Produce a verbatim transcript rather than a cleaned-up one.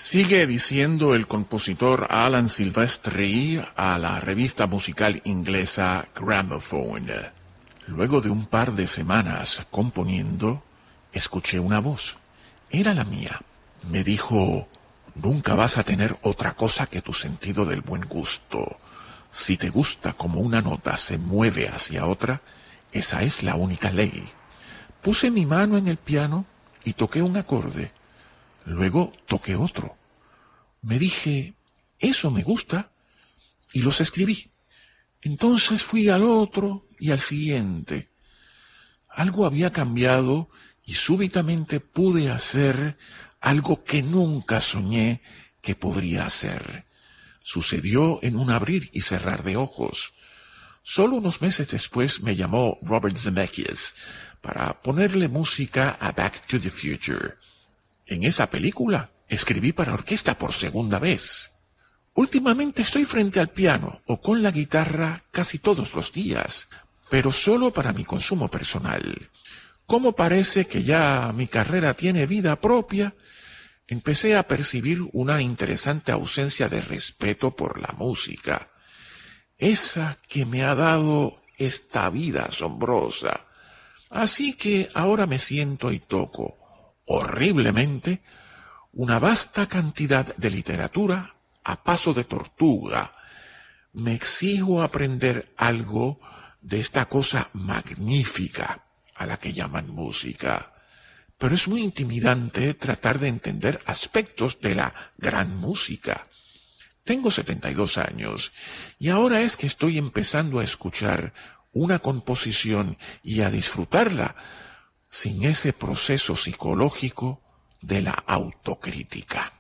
Sigue diciendo el compositor Alan Silvestri a la revista musical inglesa Gramophone. Luego de un par de semanas componiendo, escuché una voz. Era la mía. Me dijo: nunca vas a tener otra cosa que tu sentido del buen gusto. Si te gusta como una nota se mueve hacia otra, esa es la única ley. Puse mi mano en el piano y toqué un acorde. Luego toqué otro. Me dije: eso me gusta, y los escribí. Entonces fui al otro y al siguiente. Algo había cambiado y súbitamente pude hacer algo que nunca soñé que podría hacer. Sucedió en un abrir y cerrar de ojos. Solo unos meses después me llamó Robert Zemeckis para ponerle música a Back to the Future. En esa película escribí para orquesta por segunda vez. Últimamente estoy frente al piano o con la guitarra casi todos los días, pero solo para mi consumo personal. Como parece que ya mi carrera tiene vida propia, empecé a percibir una interesante ausencia de respeto por la música, esa que me ha dado esta vida asombrosa. Así que ahora me siento y toco, horriblemente, una vasta cantidad de literatura a paso de tortuga. Me exijo aprender algo de esta cosa magnífica a la que llaman música. Pero es muy intimidante tratar de entender aspectos de la gran música. Tengo setenta y dos años y ahora es que estoy empezando a escuchar una composición y a disfrutarla sin ese proceso psicológico de la autocrítica.